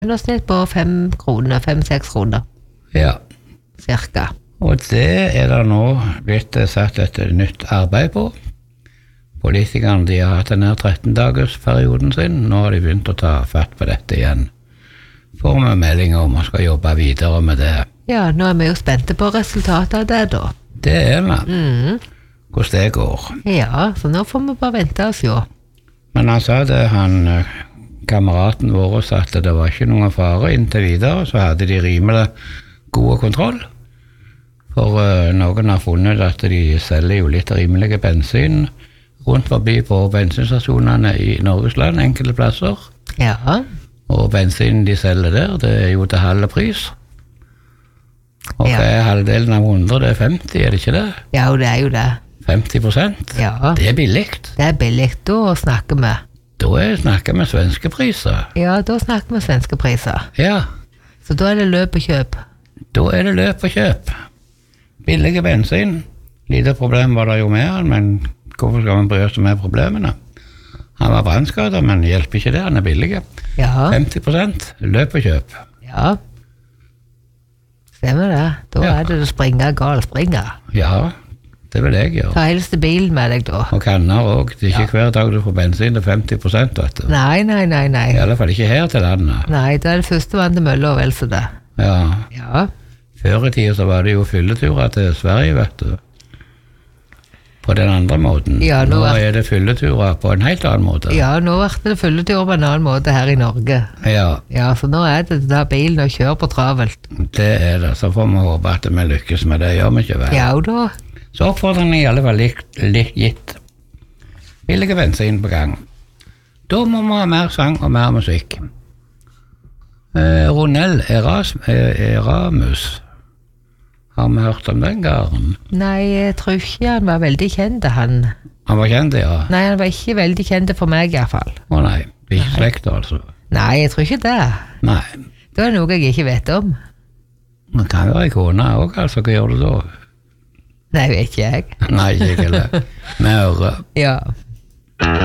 Undersnitt på 5 kroner, 5-6 kroner. Ja. Cirka. Og det det nå blitt satt et nytt arbeid på. Politikerne de har hatt denne 13-dagersperioden sin. Nå har de begynt å ta fatt på dette igjen. Får vi melding om at skal jobbe videre med det. Ja, nå vi jo spente på resultatet av det da. Det vi. Hvordan det går. Ja, så nå får vi bare vente og se. Men han sa det, kameraten vår, at det var ikke noen fare inntil videre, så hadde de rimelig god kontroll. For noen har funnet at de selger jo litt rimelige bensin rundt forbi på bensinstasjonene i Norges land, enkelte plasser. Ja. Og bensinen de selger der, det jo til halve pris. Og hva halvdelen av 100, det 50, det ikke det? Ja, og det jo det. 50%? Ja. Det billigt. Det billigt, da snakker vi. Da snakker vi svenske priser. Ja, da snakker vi svenske priser. Ja. Så da det løp og kjøp. Da det løp og kjøp. Billige bensin. Lite problem var det jo med han, men hvorfor skal man bry oss med problemene? Han var brannskadet, men hjelper ikke det, han billige. Ja. 50%, løp og kjøp. Ja. Stemmer det. Da det springa gal springa. Ja, det vil jeg gjøre. Ta helst bilen med deg da. Og kanner også. Det ikke hver dag du får bensin til 50%, vet du. Nei. I alle fall ikke her til landet. Nei, det det første vann til mølla, vel så det. Ja. Ja. Før i tiden så var det jo fylleturer til Sverige, vet du. På den andre måten. Ja, nå det fylleturer på en helt annen måte. Ja, nå det fylleturer på en annen måte her i Norge. Ja. Ja, så nå det da bilen og kjører på travelt. Det det, så får vi håpe at vi lykkes med det, gjør vi ikke vel? Ja, da. Så oppfordringen i alle fall litt gitt. Billige bensin på gang. Da må vi ha mer sang og mer musikk. Ronell Eramus. Har vi hørt om den garen? Nei, jeg tror ikke han var veldig kjent, han. Han var kjent, ja? Nei, han var ikke veldig kjent for meg i hvert fall. Å nei, vi ikke slekt altså. Nei, jeg tror ikke det. Nei. Det noe jeg ikke vet om. Det kan være kona også, altså, hva gjør du da? Nei, vet ikke jeg. Nei, ikke det. Vi hører. Ja.